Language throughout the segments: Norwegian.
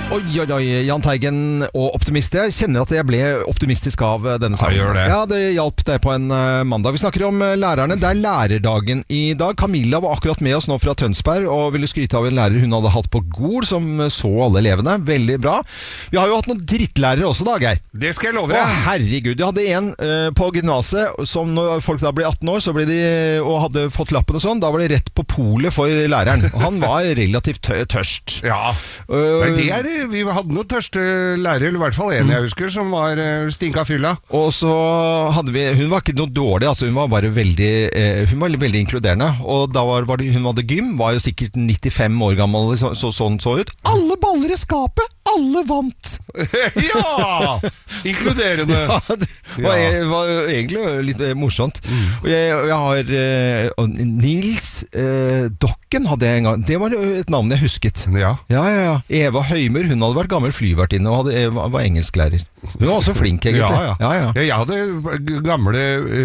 Oi, Jahn Teigen og optimist. Jeg kjenner at jeg ble optimistisk av denne sangen. Ja, det. Ja, det hjalp deg på en mandag. Vi snakker om lærerne. Det lærerdagen i dag. Camilla var akkurat med oss nå fra Tønsberg og ville skryte av en lærer hun hadde hatt på Gol, som så alle elevene. Veldig bra. Vi har jo hatt noen drittlærere også da, Geir. Det skal jeg love deg. Å, herregud. Jeg hadde en på gymnaset, som når folk da ble 18 år, så ble de, og hadde fått lappen og sånn, da var det rett på polet for læreren. Og han var relativt tørst. Ja, men vi hadde noen tørste lærere, eller i hvert fall en jeg husker, som var stinka fylla. Og så hadde vi, hun var ikke noe dårlig, altså hun var bare veldig, hun var veldig inkluderende. Og da var det, hun hadde gym, var jo sikkert 95 år gammel, sånn så ut. Alle baller i skapet! Alle vant! Ja! Inkluderende. Ja, det var egentlig litt morsomt. Og jeg har Nils Dokken hadde jeg en gang. Det var et navn jeg husket. Ja. Eva Høymer, hun hadde vært gammel flyvertinne og var engelsklærer. Hun var også flink, egentlig. Ja. Jeg hadde gamle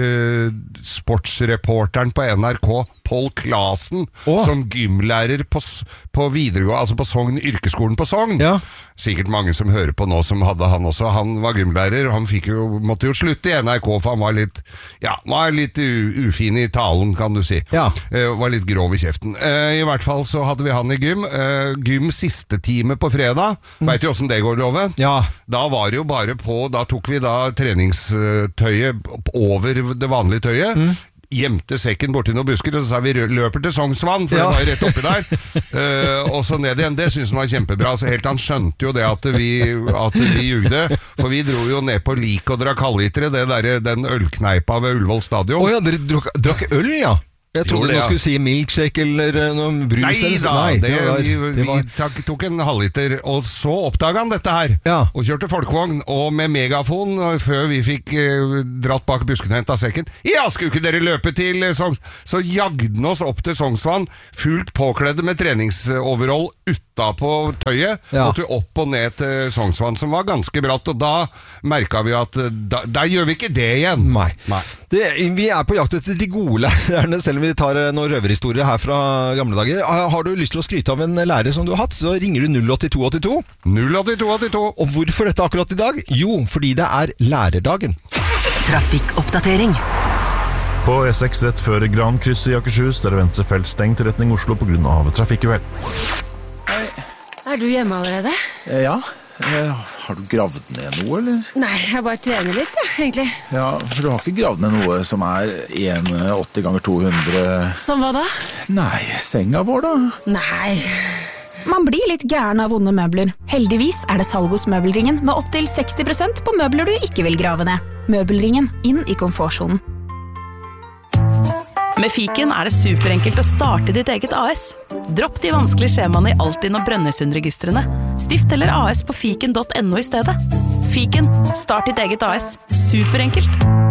sportsreporteren på NRK, Paul Clasen, som gymlærer på videregående, altså på Sogn, yrkesskolen på Sogn. Ja. Sikkert mange som hører på nå som hadde han også. Han var gymlærer, og han måtte jo slutte i NRK, for han var litt ufin i talen, kan du si. Ja. Var litt grov i kjeften. I hvert fall så hadde vi han i gym. Gym siste time på fredag. Vet du hvordan det går, Loven? Ja. Da var det jo bare da tok vi da treningstøyet over det vanlige tøyet, gjemte sekken borti noen busker, og så sa vi løper til Sognsvann, for det var jo rett oppi der, og så ned igjen. Det synes han var kjempebra, så helt han skjønte jo det at vi jugde, for vi dro jo ned på Lik og drakk halvlitere, den ølkneipa ved Ullevål stadion. Åja, dere drakk øl, ja? Jeg trodde du skulle si milkshake eller noe brus. Vi tok en halvliter, og så oppdaget han dette her, og kjørte folkevogn, og med megafon, før vi fikk dratt bak busken og hentet sekken. Ja, skulle ikke dere løpe til Sognsvann? Så jagde han oss opp til Sognsvann, fullt påkledde med treningsoverall på tøyet, måtte vi opp og ned til Sognsvann, som var ganske bratt, og da merket vi at der gjør vi ikke det igjen. Nei. Vi på jakt etter de gode lærerne, selv om vi tar noen røverhistorier her fra gamle dager. Har du lyst til å skryte av en lærer som du har hatt, så ringer du 08282. 08282. Og hvorfor dette akkurat i dag? Jo, fordi det lærerdagen. Trafikkoppdatering. På E6 rett før Grankrysset i Akershus, der venstre felt stengt i retning Oslo på grunn av trafikkuhell. Hei. Du hjemme allerede? Ja. Har du gravd ned noe, eller? Nei, jeg bare trener litt, egentlig. Ja, for du har ikke gravd ned noe som 1,80 ganger 200... Som hva da? Nei, senga vår da? Nei. Man blir litt gæren av vonde møbler. Heldigvis det salg hos Møbelringen med opp til 60% på møbler du ikke vil grave ned. Møbelringen, inn i komfortsonen. Med Fiken det superenkelt å starte ditt eget AS. Dropp de vanskelige skjemaene i Altinn og Brønnøysundregistrene. Stift eller AS på fiken.no i stedet. Fiken, start ditt eget AS. Superenkelt.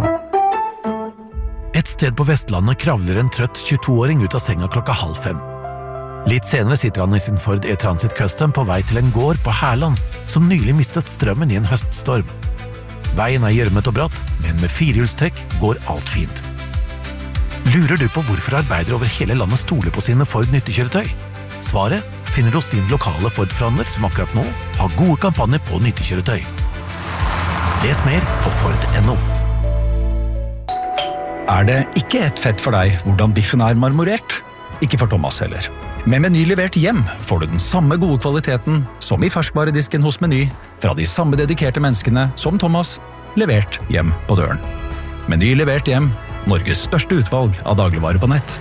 Et sted på Vestlandet kravler en trøtt 22-åring ut av senga 4:30. Litt senere sitter han i sin Ford E-Transit Custom på vei til en gård på Herland, som nylig mistet strømmen i en høststorm. Veien gjørmet og bratt, men med firehjulstrekk går alt fint. Lurer du på hvorfor arbeidere over hele landet stoler på sine Ford nyttekjøretøy? Svaret finner du hos sin lokale Ford-forhandler som akkurat nå har gode kampanjer på nyttekjøretøy. Les mer på Ford.no. Det ikke et fett for deg hvordan biffen marmorert? Ikke for Thomas heller. Med Meny levert hjem får du den samme gode kvaliteten som i ferskvaredisken hos Meny, fra de samme dedikerte menneskene som Thomas, levert hjem på døren. Meny levert hjem, Norges største utvalg av dagligvarer på nett.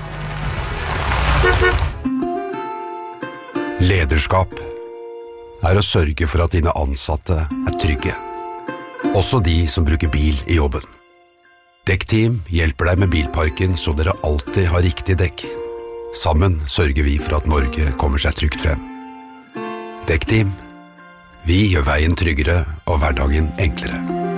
Lederskap å sørge for at dine ansatte trygge. Også de som bruker bil i jobben. Dekkteam hjelper deg med bilparken så dere alltid har riktig dekk. Sammen sørger vi for at Norge kommer seg trygt frem. Dekkteam. Vi gjør veien tryggere og hverdagen enklere.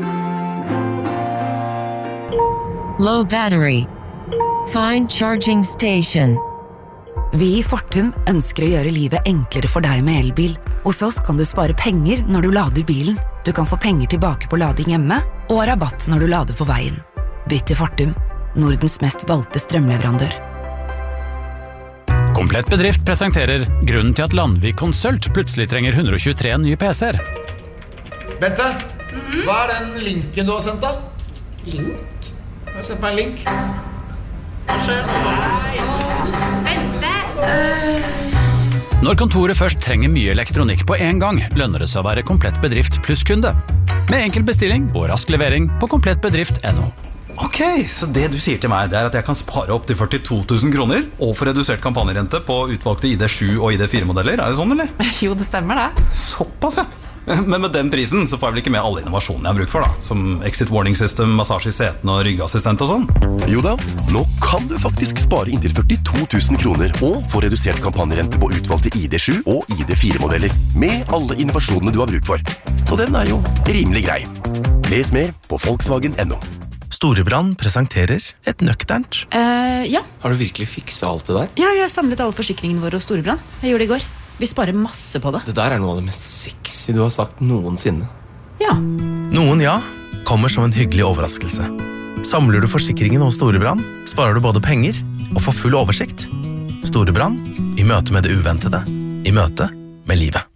Low battery. Find charging station. Vi i Fortum ønsker å gjøre livet enklere for deg med elbil. Hos oss kan du spare penger når du lader bilen. Du kan få penger tilbake på lading hjemme, og rabatt når du lader på veien. Bytt til Fortum, Nordens mest valgte strømleverandør. Komplett Bedrift presenterer grunnen til at Landvik Consult plutselig trenger 123 nye PC-er. Bente, hva den linken du har sendt da? Link? Jeg har sendt meg en link. Hva skjer nå? Bente! Når kontoret først trenger mye elektronikk på en gang, lønner det seg å være Komplett Bedrift pluss-kunde. Med enkel bestilling og rask levering på komplettbedrift.no. Ok, så det du sier til meg det at jeg kan spare opp til 42 000 kroner og få redusert kampanjerente på utvalgte ID7 og ID4-modeller, er det sånn, eller? Jo, det stemmer det. Såpass, ja. Men med den prisen så får jeg vel ikke med alle innovasjonene jeg har bruk for da, som exit warning system, massasje i seten og ryggassistent og sånn? Jo da, nå kan du faktisk spare inntil 42 000 kroner og få redusert kampanjerente på utvalgte ID7 og ID4-modeller med alle innovasjonene du har bruk for. Så den er jo rimelig grei. Les mer på Volkswagen.no. Storebrand presenterer et nøkternt. Ja. Har du virkelig fikset alt det der? Ja, jeg samlet alle forsikringene våre hos Storebrand. Jeg gjorde det i går. Vi sparer masse på det. Det der er noe av det mest sexy du har sagt noensinne. Ja. Noen ja, kommer som en hyggelig overraskelse. Samler du forsikringen hos Storebrand, sparer du både penger og får full oversikt. Storebrand, i møte med det uventede, i møte med livet.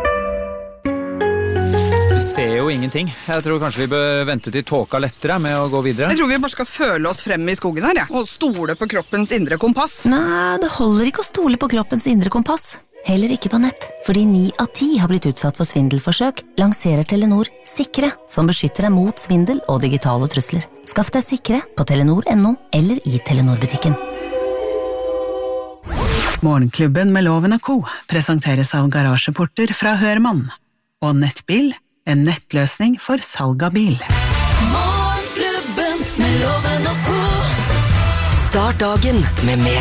Vi ser jo ingenting. Jeg tror kanskje vi bør vente til tåka lettere med å gå videre. Jeg tror vi bare skal føle oss frem i skogen her, ja. Og stole på kroppens indre kompass. Nei, det holder ikke å stole på kroppens indre kompass. Heller ikke på nett, fordi 9 av 10 har blitt utsatt for svindelforsøk, lanserer Telenor Sikre, som beskytter deg mot svindel og digitale trusler. Skaff deg Sikre på Telenor.no eller i Telenor-butikken. Morgenklubben med Loven & Co. presenteres av garasjeporter fra Hørmann. Og Nettbil, en nettløsning for salg av bil. Morgenklubben med Loven & Co. Start dagen med